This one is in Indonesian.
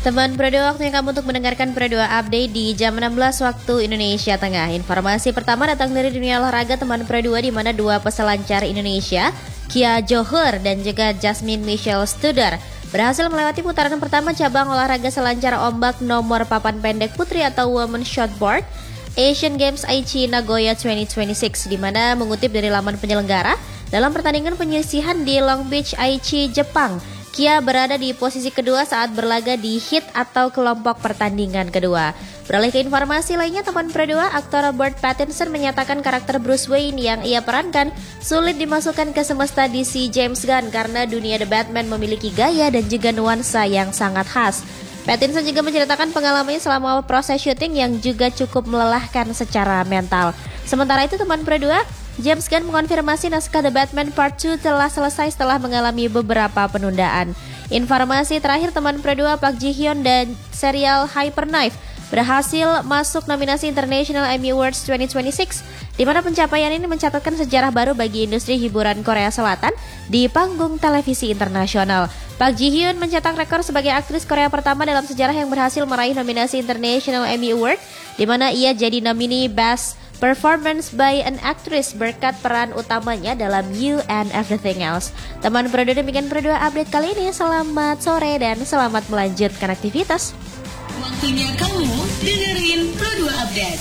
Teman Pro 2, waktunya kamu untuk mendengarkan Pro 2 Update di jam 16 waktu Indonesia Tengah. Informasi pertama datang dari dunia olahraga teman Pro 2, di mana dua peselancar Indonesia, Kia Johur dan juga Jasmine Michelle Studer, berhasil melewati putaran pertama cabang olahraga selancar ombak nomor papan pendek putri atau Women's Shortboard Asian Games Aichi Nagoya 2026, di mana mengutip dari laman penyelenggara, dalam pertandingan penyisihan di Long Beach, Aichi, Jepang, Kia berada di posisi kedua saat berlaga di hit atau kelompok pertandingan kedua. Beralih ke informasi lainnya, teman Pro 2, aktor Robert Pattinson menyatakan karakter Bruce Wayne yang ia perankan sulit dimasukkan ke semesta DC James Gunn karena dunia The Batman memiliki gaya dan juga nuansa yang sangat khas. Pattinson juga menceritakan pengalamannya selama proses syuting yang juga cukup melelahkan secara mental. Sementara itu, teman Pro 2, James Gunn mengonfirmasi naskah The Batman Part 2 telah selesai setelah mengalami beberapa penundaan. Informasi terakhir, teman Pro 2, Park Ji Hyun dan serial Hyperknife berhasil masuk nominasi International Emmy Awards 2026, di mana pencapaian ini mencatatkan sejarah baru bagi industri hiburan Korea Selatan di panggung televisi internasional. Park Ji Hyun mencetak rekor sebagai aktris Korea pertama dalam sejarah yang berhasil meraih nominasi International Emmy Award, di mana ia jadi nomini Best Performance by an Actress berkat peran utamanya dalam You and Everything Else. Teman Pro 2, demikian Pro 2 Update kali ini. Selamat sore dan selamat melanjutkan aktivitas. Waktunya kamu dengerin Pro 2 Update.